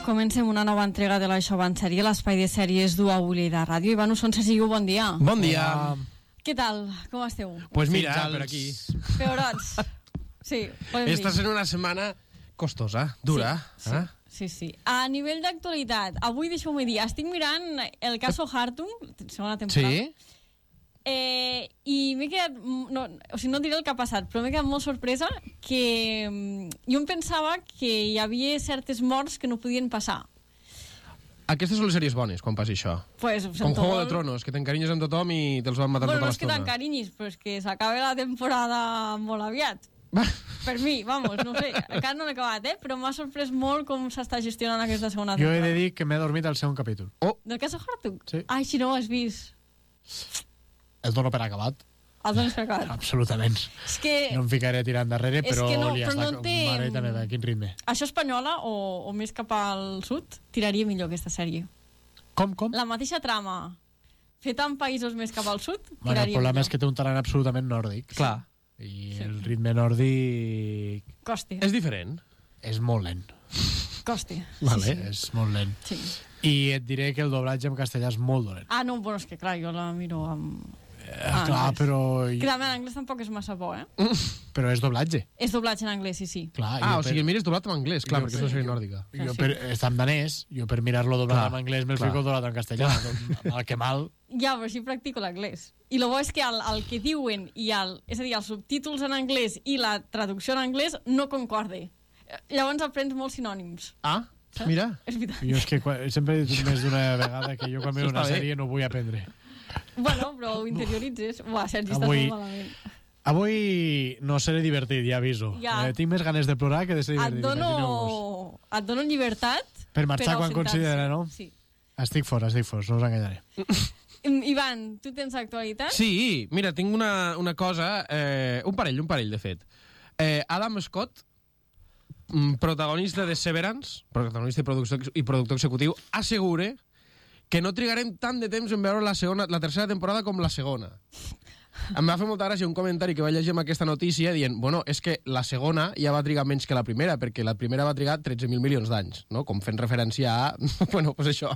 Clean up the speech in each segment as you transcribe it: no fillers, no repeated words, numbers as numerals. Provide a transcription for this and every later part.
Comencem una nova entrega de l'Això va en sèrie, l'espai de sèries d'U a Lleida Ràdio. Iván Usón, Sergiu, bon dia. Bon dia. Què tal? Com esteu? Pues mira, per aquí. Peorots. Sí, podem dir. Esta sent una setmana costosa, dura. Sí. A nivell d'actualitat, avui deixeu-me dir, estic mirant el caso Hartung, segona temporada. Sí? I m'he quedat no diré el que ha passat, però m'he quedat molt sorpresa que jo em pensava que hi havia certes morts que no podien passar. Aquestes són les sèries bones, quan passi això. Pues, com Juego de Tronos, que t'encarinyes amb tothom i te'ls van matar tota no és que l'estona. t'encarinyis, però és que s'acaba la temporada molt aviat. Per mi, vamos, no sé, encara no l'he acabat, però m'ha sorprès molt com s'està gestionant aquesta segona Jo temporada. he de dir que m'he dormit al segon capítol. Del caso Hartung? Sí. Ai, si no ho has vist. El dono per acabat. El dones per acabat. Absolutament. És que No em ficaré tirant darrere, És però que no, li però està no té... Mareta meva, quin ritme. això espanyola o més cap al sud tiraria millor aquesta sèrie. Com? La mateixa trama feta en països més cap al sud Bueno, el tiraria problema millor. és que té un talent absolutament nòrdic. Clar. I el ritme nòrdic Costi. És diferent. és molt lent. Costi. Vale. És molt lent. Sí. I et diré que el doblatge en castellà és molt dolent. Ah, no, bueno, és que clar, jo la miro amb... Clar, anglès. però... Que també en anglès tampoc és massa bo, Però és doblatge. És doblatge en anglès, sí. Clar, O sigui, el mires doblat en anglès, clar, Jo perquè és una sèrie nòrdica. Jo està en danès, jo per mirar-lo doblat Clar, en anglès me'l clar. fico doblat en castellà. Mal que mal. Ja, però sí practico l'anglès. I el bo és que el que diuen és a dir, els subtítols en anglès i la traducció en anglès no concorde. Llavors aprens molts sinònims. Ah, mira. És veritat. Jo és que sempre he dit més d'una vegada que jo quan miro una Està bé. sèrie no vull aprendre. Bueno, però ho interioritzes. Uah, Sergi, estàs Avui- molt malament. Avui no seré divertit, ja aviso. Ja. Tinc més ganes de plorar que de ser Et divertit. imagineu-vos. dono llibertat Per marxar quan ausentar-se. considera, no? Sí. Estic fora, no us enganyaré. Ivan, tu tens actualitat? Sí, mira, tinc una cosa, un parell, de fet. Adam Scott, protagonista de Severance, protagonista i productor executiu, assegura que no trigarem tant de temps en veure la tercera temporada com la segona. Em va fer molta gràcia un comentari que vaig llegir amb aquesta notícia dient, bueno, és que la segona ja va trigar menys que la primera, perquè la primera va trigar 13.000 milions d'anys, no? Com fent referència a... bueno, pues això.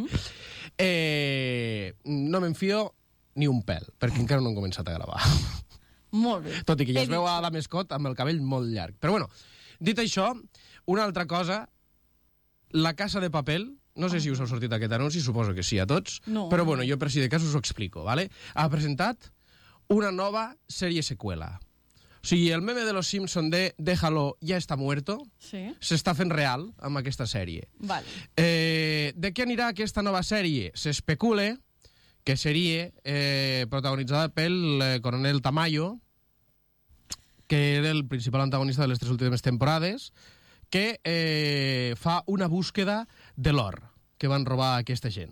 No m'enfio ni un pèl, perquè encara no hem començat a gravar. Molt bé. Tot i que ja He es veu dit- a Adam Scott amb el cabell molt llarg. Però bueno, dit això, una altra cosa, La Casa de Papel, no sé si us ha sortit aquest anunci, suposo que sí a tots, No. però bueno, jo per si de cas us ho explico, ¿vale? Ha presentat una nova sèrie seqüela. O sigui, el meme de los Simpson de Déjalo, ya está muerto, Sí, s'està fent real amb aquesta sèrie. vale. De què anirà aquesta nova sèrie? S'especula que seria protagonitzada pel coronel Tamayo, que era el principal antagonista de les 3 últimes temporades, que fa una búsqueda de l'or que van robar aquesta gent.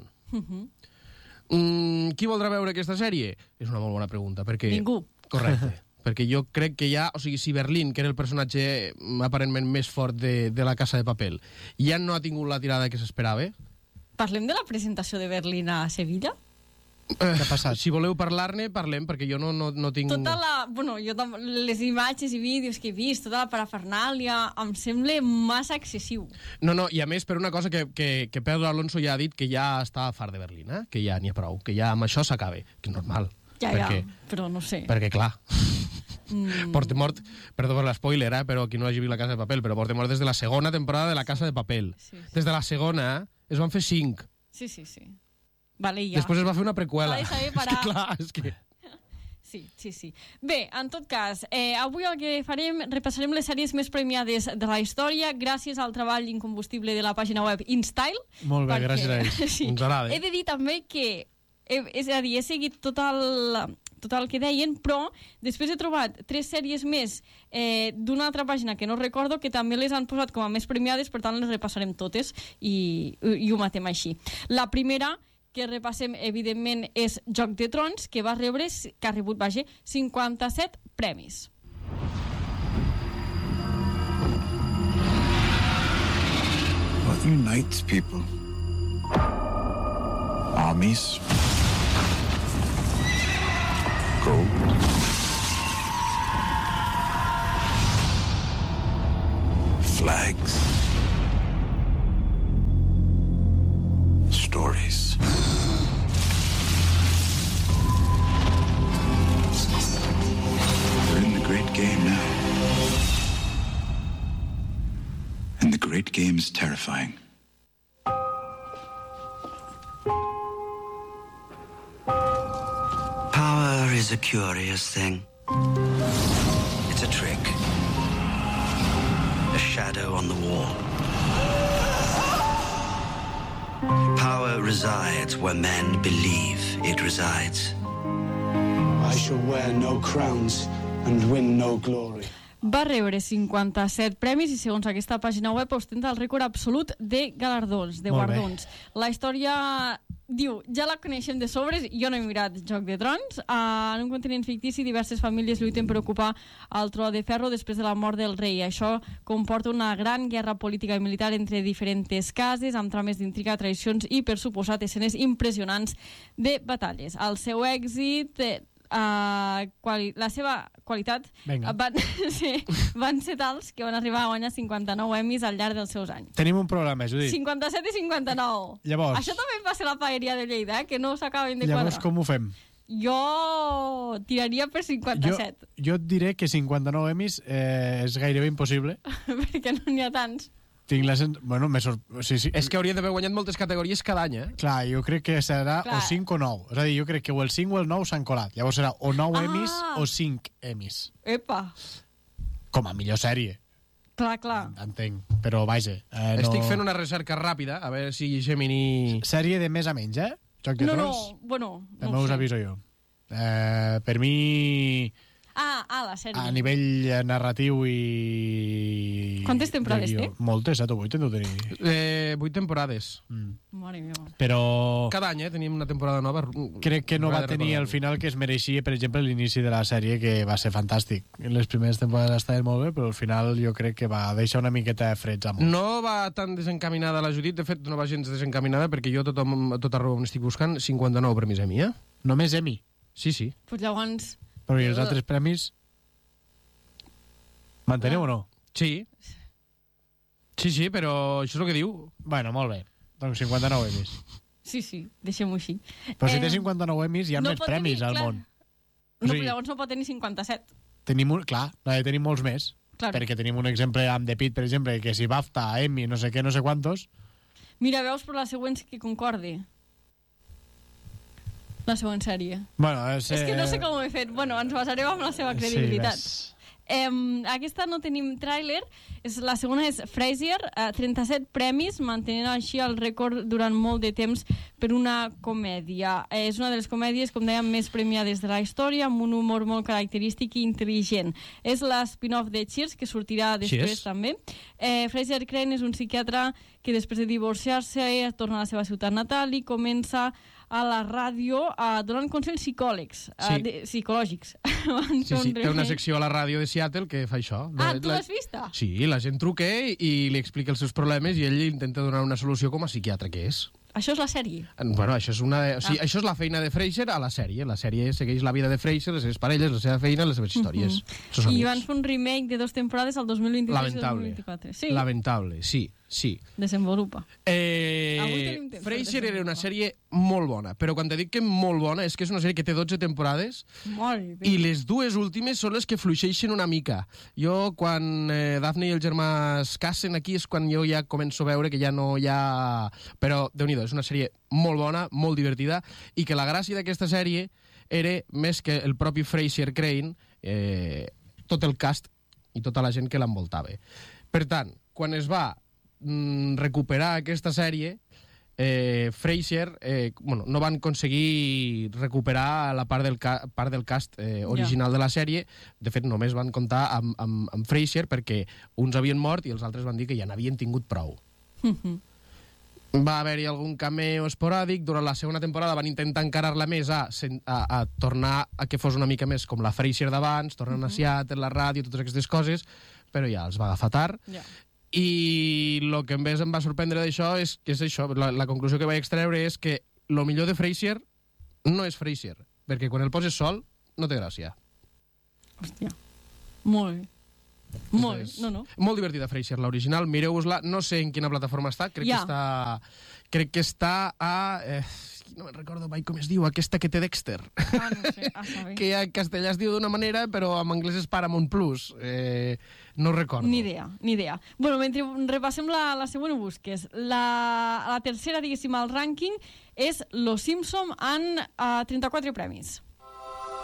Qui voldrà veure aquesta sèrie? És una molt bona pregunta, perquè... Ningú. Correcte. Perquè jo crec que ja... O sigui, si Berlín, que era el personatge aparentment més fort de La Casa de Papel, ja no ha tingut la tirada que s'esperava... Parlem de la presentació de Berlín a Sevilla? Què ha passat? Si voleu parlar-ne, parlem, perquè jo no tinc... Tota la... Bueno, les imatges i vídeos que he vist, tota la parafernàlia, em sembla massa excessiu. No, i a més per una cosa que Pedro Alonso ja ha dit, que ja està fart de Berlín, que ja n'hi ha prou, que ja amb això s'acaba, que és normal. Ja, perquè, però no sé. Perquè, clar, Portemort, perdó per l'espoiler, però qui no hagi vist La Casa de Papel, però Portemort des de la segona temporada de La Casa de Papel. Sí. Des de la segona es van fer 5. Sí. Vale, ja. Després es va fer una preqüela. S'ha de saber És parar. que clar, és que... Sí. Bé, en tot cas, avui el que farem, repassarem les sèries més premiades de la història gràcies al treball incombustible de la pàgina web InStyle. Molt bé, gràcies a ells. Sí. Ens agrada. He de dir també que és a dir, he seguit tot el que deien, però després he trobat 3 sèries més d'una altra pàgina que no recordo, que també les han posat com a més premiades, per tant les repassarem totes i ho matem així. La primera que repassem, evidentment, és Joc de Trons, que ha rebut 57 premis. What unites people? Armies? Gold? Flags? game's terrifying. Power is a curious thing. It's a trick. A shadow on the wall. Power resides where men believe it resides. I shall wear no crowns and win no glory. Va rebre 57 premis i, segons aquesta pàgina web, ostenta el rècord absolut de galardons, de guardons. La història, diu, ja la coneixem de sobres, jo no he mirat Joc de Trons. En un continent fictici, diverses famílies lluiten per ocupar el tro de ferro després de la mort del rei. Això comporta una gran guerra política i militar entre diferents cases, amb trames d'intriga, traïcions i, per suposat, escenes impressionants de batalles. El seu èxit... la seva qualitat van ser tals que van arribar a guanyar 59 Emmys al llarg dels seus anys. Tenim un problema, Judit. 57 i 59. Llavors... Això també va ser la paeria de Lleida, que no s'acaben de quadrar. Llavors, com ho fem? Jo tiraria per 57. Jo et diré que 59 Emmys és gairebé impossible. Perquè no n'hi ha tants. Tinc la bueno, sí. És que hauria d'haver guanyat moltes categories cada any, Clar, jo crec que serà o 5 o 9. És a dir, jo crec que o el 5 o el 9 s'han colat. Llavors serà o 9 Emmys o 5 Emmys. Epa! Com a millor sèrie. Clar. Entenc, però vaja. Estic fent una recerca ràpida, a veure si Gemini... Sèrie de més a menys, Joc de Trons? Bueno, també no us aviso jo. Per mi... la sèrie. A nivell narratiu i... Quantes temporades té? Moltes, 7 o 8 en deu tenir. 8 temporades. Mare meva. Però... Cada any, tenim una temporada nova. Crec que no va tenir el final que es mereixia, per exemple, l'inici de la sèrie, que va ser fantàstic. Les primeres temporades estaven molt bé, però al final jo crec que va deixar una miqueta de freds a molts. No va tan desencaminada la Judit, de fet no va gens desencaminada, perquè jo tot arreu on estic buscant 59 premis Emmy, Només Emmy? Sí. Pues llavors... Però i els altres premis? Manteneu o no? Sí, però això és el que diu. Bueno, molt bé. Doncs 59 Emmys. Sí, deixem-ho així. Però si té 59 Emmys hi ha més premis al món. No, però llavors no pot tenir 57. Clar, tenim molts més. Claro. Perquè tenim un exemple amb The Pitt, per exemple, que si BAFTA, Emmy, no sé què, no sé quantos... Mira, veus per la següent que concorde. La següent sèrie. Bueno, és que no sé com ho he fet. Bueno, ens basarem amb la seva credibilitat. Sí, aquesta no tenim tràiler. La segona és Frasier, 37 premis, mantenint així el rècord durant molt de temps per una comèdia. És una de les comèdies, com dèiem, més premiades de la història, amb un humor molt característic i intel·ligent. És la spin-off de Cheers, que sortirà després també. Frasier Crane és un psiquiatre que després de divorciar-se torna a la seva ciutat natal i comença a la ràdio donant consells psicològics. Sí, té una secció a la ràdio de Seattle que fa això. Tu l'has vista? Sí, la gent truca i li explica els seus problemes i ell intenta donar una solució com a psiquiatre que és. Això és la sèrie? Bueno, això és la feina de Frasier a la sèrie. La sèrie segueix la vida de Frasier, les seves parelles, la seva feina, les seves històries. I van fer un remake de 2 temporades al 2023 i 2024. Sí. Lamentable, sí. Desenvolupa. Frasier era una sèrie molt bona, però quan te dic que molt bona és que és una sèrie que té 12 temporades i les 2 últimes són les que fluixeixen una mica. Jo, quan Daphne i el germà es casen aquí, és quan jo ja començo a veure que ja no hi ha... Però, Déu-n'hi-do, és una sèrie molt bona, molt divertida, i que la gràcia d'aquesta sèrie era, més que el propi Frasier Crane, tot el cast i tota la gent que l'envoltava. Per tant, quan es va recuperar aquesta sèrie, Frasier no van aconseguir recuperar la part del cast original de la sèrie. De fet, només van comptar amb Frasier perquè uns havien mort i els altres van dir que ja n'havien tingut prou. Va haver-hi algun cameo esporàdic. Durant la segona temporada van intentar encarar-la més a tornar a que fos una mica més com la Frasier d'abans, tornant a Seattle, la ràdio, totes aquestes coses, però ja els va agafar tard. I el que més em va sorprendre d'això és que és això, la conclusió que vaig extreure és que el millor de Frasier no és Frasier, perquè quan el poses sol no té gràcia. Hòstia, molt bé. Molt divertida, Frasier, l'original. Mireu-vos-la. No sé en quina plataforma està. Crec que està a... no me'n recordo mai com es diu, aquesta que té Dexter. No sé, que en castellà es diu d'una manera, però en anglès és Paramount Plus. No recordo. Ni idea. Bueno, mentre repassem la següent ho busques. La tercera, diguéssim, al rànquing és Los Simpson amb 34 premis.